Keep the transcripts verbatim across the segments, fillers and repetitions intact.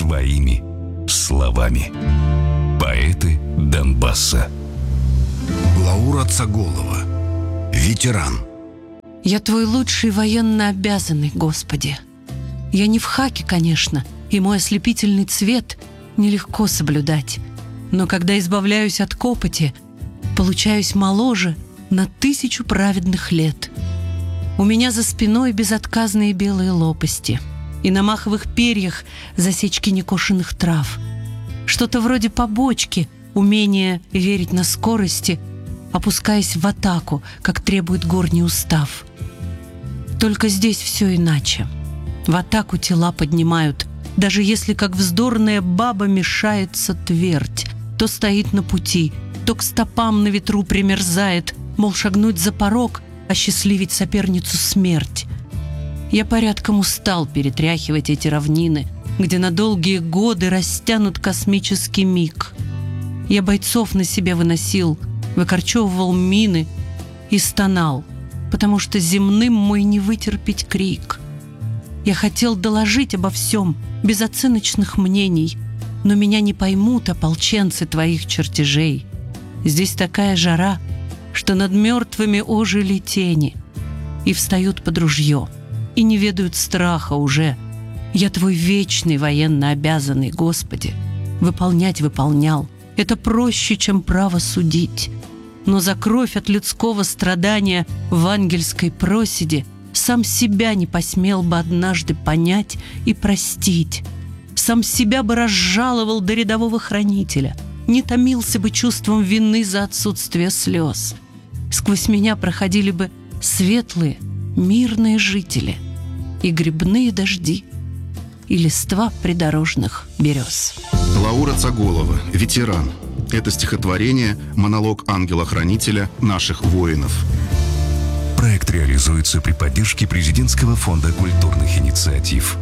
своими словами. Поэты Донбасса. Лаура Цаголова, ветеран. Я твой лучший военно обязанный, Господи. Я не в хаке, конечно, и мой ослепительный цвет нелегко соблюдать. Но когда избавляюсь от копоти, получаюсь моложе на тысячу праведных лет. У меня за спиной безотказные белые лопасти, и на маховых перьях засечки некошенных трав. Что-то вроде побочки, умение верить на скорости, опускаясь в атаку, как требует горний устав. Только здесь все иначе. В атаку тела поднимают, даже если, как вздорная баба, мешается твердь, то стоит на пути, то к стопам на ветру примерзает, мол, шагнуть за порог, осчастливить соперницу смерть. Я порядком устал перетряхивать эти равнины, где на долгие годы растянут космический миг. Я бойцов на себе выносил, выкорчевывал мины и стонал, потому что земным мой не вытерпеть крик. Я хотел доложить обо всем, без оценочных мнений, но меня не поймут ополченцы твоих чертежей. Здесь такая жара, что над мертвыми ожили тени и встают под ружье, и не ведают страха уже. Я твой вечный военно обязанный, Господи. Выполнять выполнял. Это проще, чем право судить. Но за кровь от людского страдания в ангельской проседи сам себя не посмел бы однажды понять и простить. Сам себя бы разжаловал до рядового хранителя, не томился бы чувством вины за отсутствие слез. Сквозь меня проходили бы светлые, мирные жители и грибные дожди, и листва придорожных берез. Лаура Цаголова, ветеран. Это стихотворение «Монолог ангела-хранителя наших воинов». Проект реализуется при поддержке Президентского фонда культурных инициатив.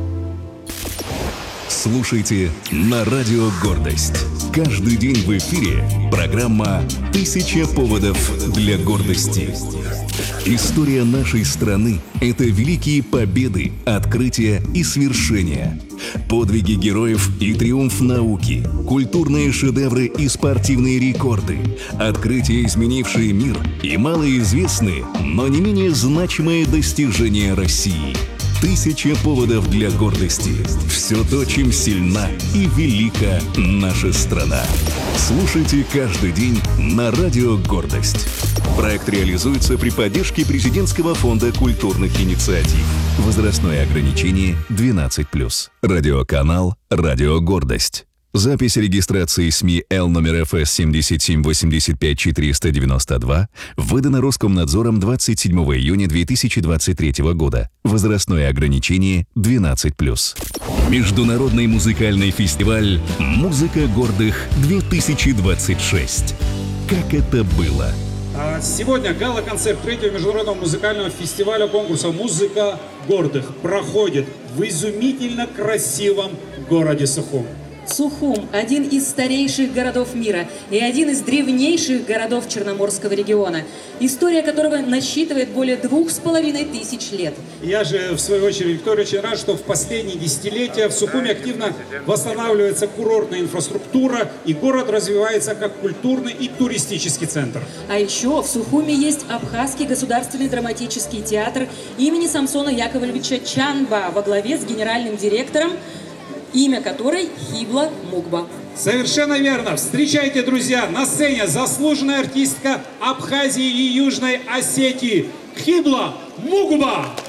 Слушайте на радио «Гордость». Каждый день в эфире программа «Тысяча поводов для гордости». История нашей страны – это великие победы, открытия и свершения. Подвиги героев и триумф науки, культурные шедевры и спортивные рекорды, открытия, изменившие мир, и малоизвестные, но не менее значимые достижения России. Тысяча поводов для гордости. Все то, чем сильна и велика наша страна. Слушайте каждый день на радио «Гордость». Проект реализуется при поддержке Президентского фонда культурных инициатив. Возрастное ограничение двенадцать плюс. Радиоканал «Радио Гордость». Запись регистрации СМИ Л номер Эф Эс семь семь восемь пять четыреста девяносто два выдано Роскомнадзором двадцать седьмого июня две тысячи двадцать третьего года. Возрастное ограничение двенадцать плюс. Международный музыкальный фестиваль «Музыка гордых-две тысячи двадцать шесть». Как это было? Сегодня гала-концерт третьего международного музыкального фестиваля конкурса «Музыка гордых» проходит в изумительно красивом городе Сухум. Сухум – один из старейших городов мира и один из древнейших городов Черноморского региона, история которого насчитывает более двух с половиной тысяч лет. Я же, в свою очередь, Виктория, очень рад, что в последние десятилетия в Сухуме активно восстанавливается курортная инфраструктура, и город развивается как культурный и туристический центр. А еще в Сухуме есть Абхазский государственный драматический театр имени Самсона Яковлевича Чанба во главе с генеральным директором, имя которой Хибла Мугба. Совершенно верно. Встречайте, друзья, на сцене заслуженная артистка Абхазии и Южной Осетии Хибла Мугба.